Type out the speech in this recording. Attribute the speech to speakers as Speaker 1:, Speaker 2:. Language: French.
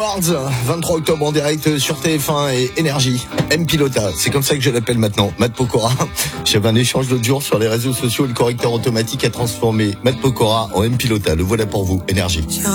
Speaker 1: Awards, 23 octobre en direct sur TF1 et Énergie. M-Pilota, c'est comme ça que je l'appelle maintenant, Matt Pokora. J'avais un échange l'autre jour sur les réseaux sociaux et le correcteur automatique a transformé Matt Pokora en M-Pilota. Le voilà pour vous, Énergie.